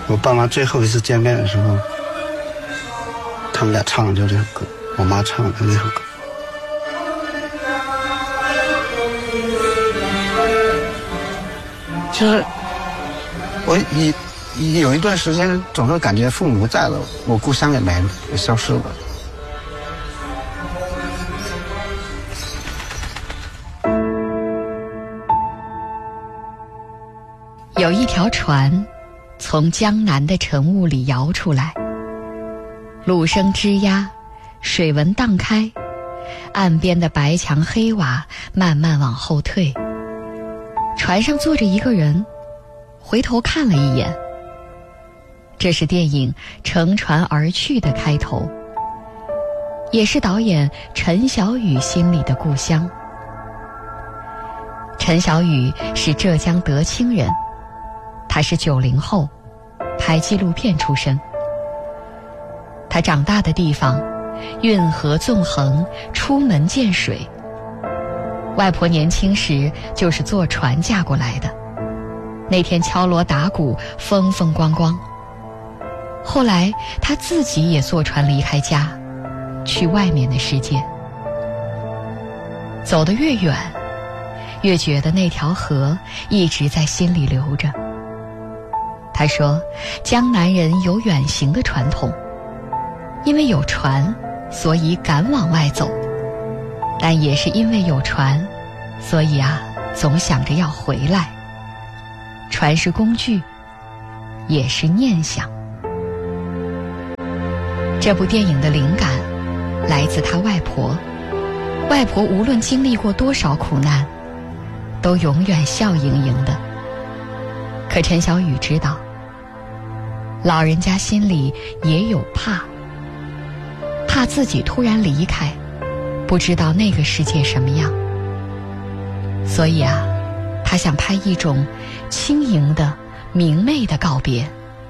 我爸妈最后一次见面的时候，他们俩唱的就这首歌，我妈唱的那首歌。就是我有一段时间总是感觉父母不在了，我故乡也没了，也消失了。 有一条船从江南的晨雾里摇出来，橹声吱呀，水纹荡开，岸边的白墙黑瓦慢慢往后退。船上坐着一个人，回头看了一眼。这是电影《乘船而去》的开头，也是导演陈晓宇心里的故乡。陈晓宇是浙江德清人，他是90后，拍纪录片出身。他长大的地方运河纵横，出门见水。外婆年轻时就是坐船嫁过来的，那天敲锣打鼓，风风光光。后来他自己也坐船离开家，去外面的世界。走得越远，越觉得那条河一直在心里流着。他说，江南人有远行的传统，因为有船，所以敢往外走。但也是因为有船，所以总想着要回来。船是工具，也是念想。这部电影的灵感来自他外婆。外婆无论经历过多少苦难，都永远笑盈盈的。可陈晓宇知道，老人家心里也有怕自己突然离开，不知道那个世界什么样。所以他想拍一种轻盈的、明媚的告别。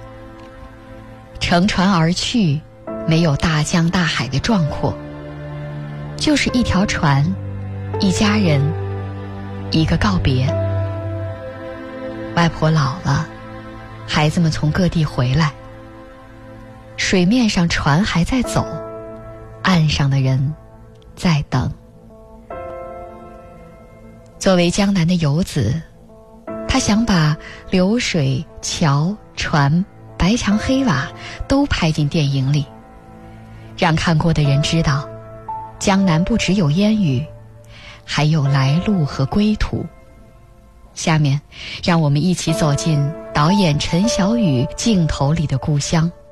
乘船而去，没有大江大海的壮阔，就是一条船，一家人，一个告别。外婆老了，孩子们从各地回来，水面上船还在走，岸上的人在等。作为江南的游子，他想把流水、桥、船、白墙黑瓦都拍进电影里，让看过的人知道，江南不只有烟雨，还有来路和归途。下面让我们一起走进导演陈晓宇镜头里的故乡。